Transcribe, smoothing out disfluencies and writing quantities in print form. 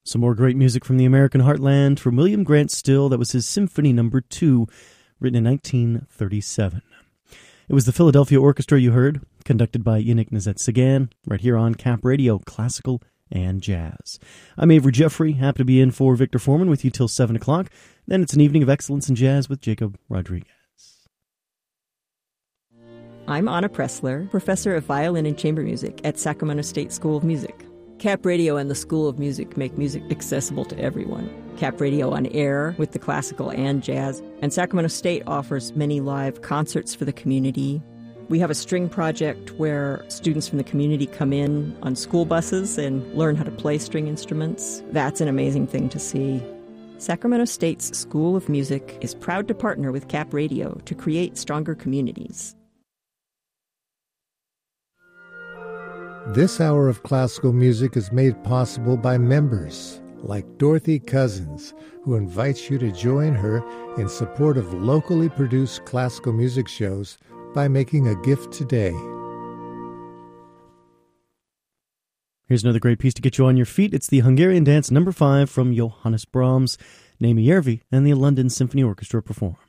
Some more great music from the American heartland from William Grant Still. That was his Symphony No. 2, written in 1937. It was the Philadelphia Orchestra you heard, conducted by Yannick Nezet-Segan, right here on Cap Radio, Classical and Jazz. I'm Avery Jeffrey, happy to be in for Victor Foreman with you till 7 o'clock. Then it's an evening of excellence in jazz with Jacob Rodriguez. I'm Anna Pressler, professor of violin and chamber music at Sacramento State School of Music. Cap Radio and the School of Music make music accessible to everyone. Cap Radio on air with the classical and jazz, and Sacramento State offers many live concerts for the community. We have a string project where students from the community come in on school buses and learn how to play string instruments. That's an amazing thing to see. Sacramento State's School of Music is proud to partner with Cap Radio to create stronger communities. This hour of classical music is made possible by members like Dorothy Cousins, who invites you to join her in support of locally produced classical music shows by making a gift today. Here's another great piece to get you on your feet. It's the Hungarian Dance No. 5 from Johannes Brahms. Naomi Järvi and the London Symphony Orchestra perform.